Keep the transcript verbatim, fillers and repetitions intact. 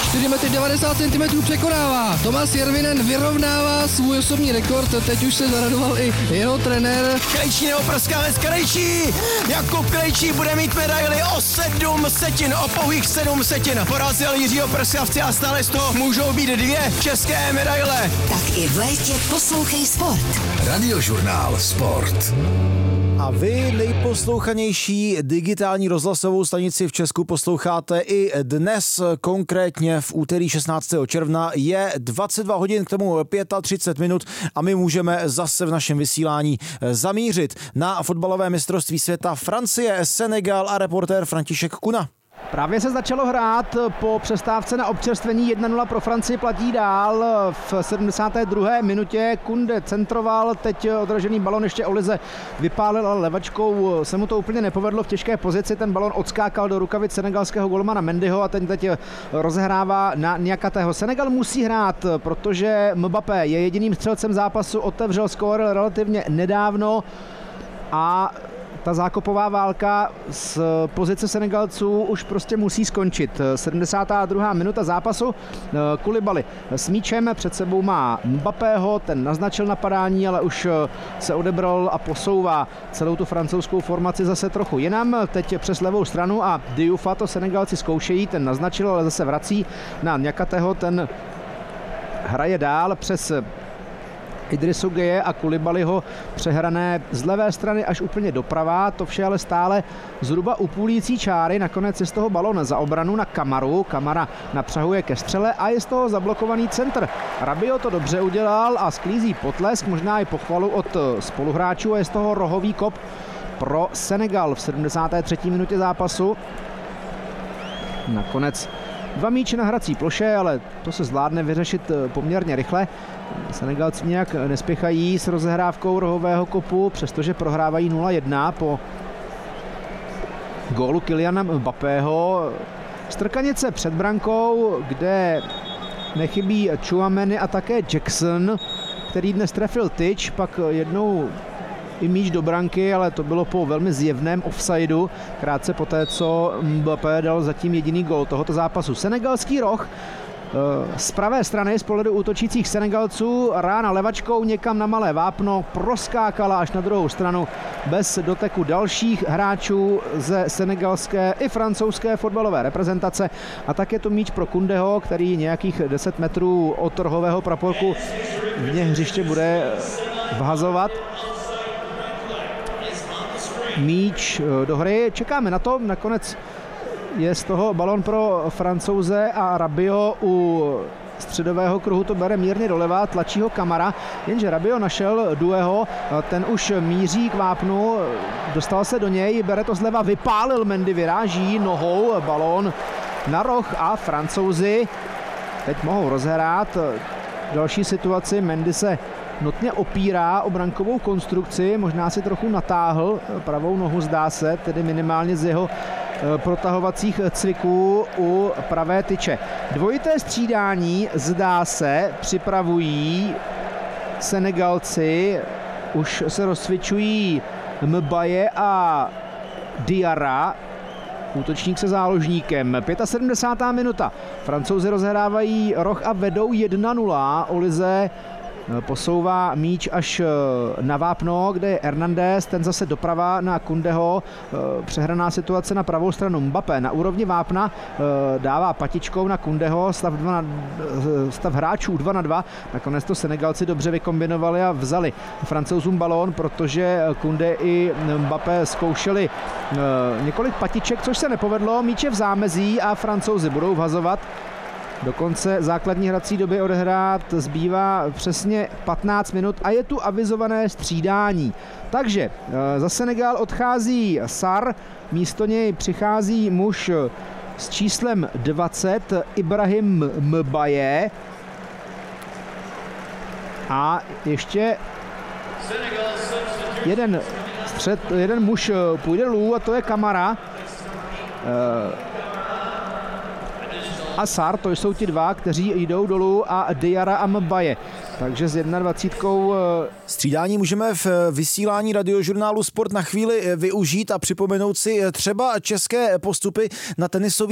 čtyři metry devadesát centimetrů překonává. Tomáš Järvinen vyrovnává svůj osobní rekord, teď už se zaradoval i jeho trenér. Krejčí nebo prskavec Krejčí. Jakub Krejčí bude mít medaili o sedm setin, o pouhých sedm setin. Porazil Jiřího Prskavce a stále z toho můžou být dvě české medaile. Tak i v létě poslouchej sport. Radiožurnál Sport. A vy nejposlouchanější digitální rozhlasovou stanici v Česku posloucháte i dnes, konkrétně v úterý šestnáctého června. Je dvacet dva hodin, k tomu třicet pět minut a my můžeme zase v našem vysílání zamířit na fotbalové mistrovství světa Francie, Senegal a reportér František Kuna. Právě se začalo hrát, po přestávce na občerstvení jedna nula pro Francii platí dál. V sedmdesáté druhé minutě Kunde centroval, teď odražený balon ještě Olize vypálil, ale levačkou se mu to úplně nepovedlo v těžké pozici. Ten balon odskákal do rukavic senegalského golmana Mendyho a ten teď rozehrává na Niakatého. Senegal musí hrát, protože Mbappé je jediným střelcem zápasu, otevřel skóre relativně nedávno a ta zákopová válka z pozice Senegalců už prostě musí skončit. sedmdesátá druhá minuta zápasu. Koulibaly s míčem, před sebou má Mbappého, ten naznačil napadání, ale už se odebral a posouvá celou tu francouzskou formaci zase trochu jinam. Teď přes levou stranu a Diouf to Senegalci zkoušejí, ten naznačil, ale zase vrací na Niakatého, ten hraje dál přes Idrisu Gueye a Koulibalyho přehrané z levé strany až úplně doprava, to vše ale stále zhruba u půlící čáry, nakonec je z toho balon za obranu na Kamaru, Kamara napřahuje ke střele a je z toho zablokovaný centr. Rabiot to dobře udělal a sklízí potlesk, možná i pochvalu od spoluhráčů a je z toho rohový kop pro Senegal v sedmdesáté třetí minutě zápasu. Nakonec dva míče na hrací ploše, ale to se zvládne vyřešit poměrně rychle. Senegalci nějak nespěchají s rozehrávkou rohového kopu, přestože prohrávají nula jedna po gólu Kyliana Mbappého. Strkanice před brankou, kde nechybí Tchouaméni a také Jackson, který dnes trefil tyč, pak jednou i míč do branky, ale to bylo po velmi zjevném offsideu, krátce poté, co Mbappé dal zatím jediný gól tohoto zápasu. Senegalský roh z pravé strany z pohledu útočících Senegalců, rána levačkou někam na malé vápno, proskákala až na druhou stranu bez doteku dalších hráčů ze senegalské i francouzské fotbalové reprezentace. A tak je to míč pro Kundeho, který nějakých deset metrů od rohového praporku vně hřiště bude vhazovat míč do hry. Čekáme na to, nakonec je z toho balon pro Francouze a Rabiot u středového kruhu to bere mírně doleva, tlačí ho Kamara, jenže Rabiot našel Douého, ten už míří k vápnu, dostal se do něj, bere to zleva, vypálil Mendy, vyráží nohou balón na roh a Francouzi teď mohou rozhrát další situaci. Mendy se notně opírá o brankovou konstrukci, možná si trochu natáhl pravou nohu, zdá se, tedy minimálně z jeho protahovacích cviků u pravé tyče. Dvojité střídání, zdá se, připravují Senegalci, už se rozcvičují Mbaye a Diarra, útočník se záložníkem. sedmdesátá pátá minuta. Francouzi rozhrávají roh a vedou jedna nula. Olize posouvá míč až na vápno, kde je Hernandez, ten zase doprava na Kundeho, přehraná situace na pravou stranu. Mbappé na úrovni vápna dává patičkou na Kundeho, stav, dva na, stav hráčů dva na dva. Nakonec to Senegalci dobře vykombinovali a vzali Francouzům balón, protože Kunde i Mbappé zkoušeli několik patiček, což se nepovedlo. Míč je v zámezí a Francouzi budou vhazovat. Do konce základní hrací doby odehrát zbývá přesně patnáct minut a je tu avizované střídání. Takže za Senegal odchází Sarr, místo něj přichází muž s číslem dvacet, Ibrahim Mbaye. A ještě jeden, střed, jeden muž půjde dolů a to je Kamara. A Sarr, to jsou ti dva, kteří jdou dolů, a Diarra a Mbaye. Takže s jednadvacítkou střídání můžeme v vysílání Radiožurnálu Sport na chvíli využít a připomenout si třeba české postupy na tenisový